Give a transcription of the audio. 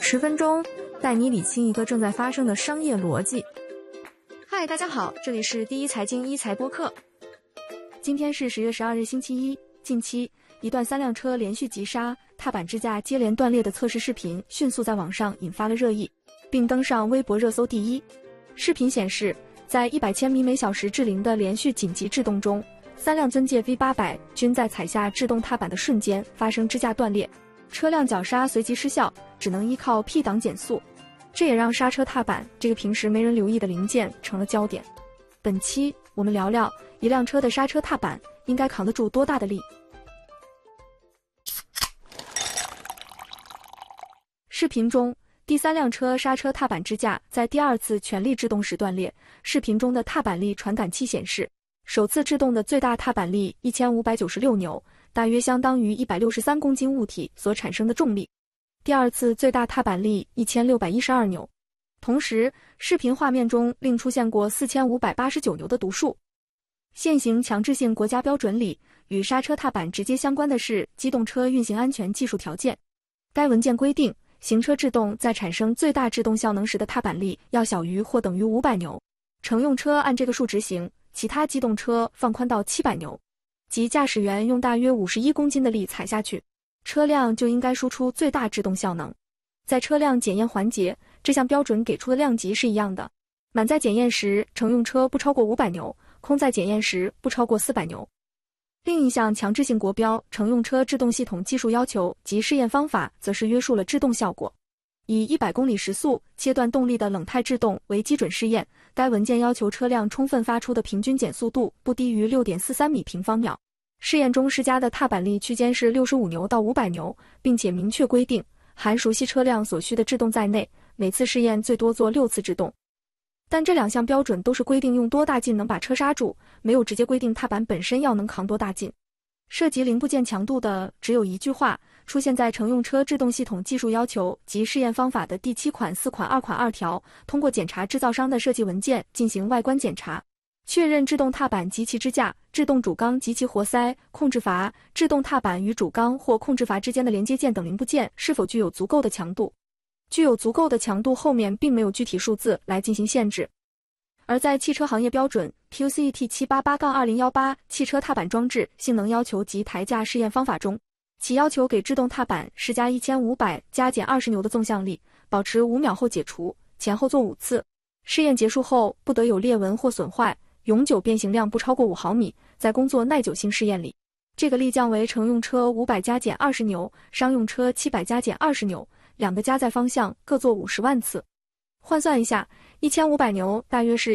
10分钟带你理清一个正在发生的商业逻辑。嗨，大家好，这里是第一财经一财播客。今天是10月12日星期一。近期一段3辆车连续急刹，踏板支架接连断裂的测试视频迅速在网上引发了热议，并登上微博热搜第一。视频显示，在100千米每小时制零的连续紧急制动中，3辆尊界 V800 均在踩下制动踏板的瞬间发生支架断裂，车辆脚刹随即失效，只能依靠 P 档减速。这也让刹车踏板这个平时没人留意的零件成了焦点。本期我们聊聊一辆车的刹车踏板应该扛得住多大的力。视频中，第3辆车刹车踏板支架在第2次全力制动时断裂。视频中的踏板力传感器显示，首次制动的最大踏板力1596牛，大约相当于163公斤物体所产生的重力。第2次最大踏板力1612牛。同时，视频画面中另出现过4589牛的读数。现行强制性国家标准里，与刹车踏板直接相关的是机动车运行安全技术条件。该文件规定，行车制动在产生最大制动效能时的踏板力要小于或等于500牛。乘用车按这个数执行，其他机动车放宽到700牛，即驾驶员用大约51公斤的力踩下去，车辆就应该输出最大制动效能。在车辆检验环节，这项标准给出的量级是一样的。满载检验时，乘用车不超过500牛，空载检验时不超过400牛。另一项强制性国标乘用车制动系统技术要求及试验方法，则是约束了制动效果。以100公里时速切断动力的冷态制动为基准试验，该文件要求车辆充分发出的平均减速度不低于 6.43 米平方秒。试验中施加的踏板力区间是65牛到500牛，并且明确规定，含熟悉车辆所需的制动在内，每次试验最多做6次制动。但这2项标准都是规定用多大劲能把车刹住，没有直接规定踏板本身要能扛多大劲。涉及零部件强度的只有一句话，出现在乘用车制动系统技术要求及试验方法的第7款4款2款2条，通过检查制造商的设计文件进行外观检查，确认制动踏板及其支架、制动主缸及其活塞、控制阀、制动踏板与主缸或控制阀之间的连接件等零部件是否具有足够的强度。具有足够的强度后面并没有具体数字来进行限制。而在汽车行业标准 PUCET 788-2018 汽车踏板装置性能要求及台架试验方法中，其要求给制动踏板施加1500加减20牛的纵向力，保持5秒后解除，前后做5次。试验结束后不得有裂纹或损坏，永久变形量不超过5毫米。在工作耐久性试验里，这个力降为乘用车500加减20牛，商用车700加减20牛，两个加载方向各做50万次。换算一下，1500牛大约是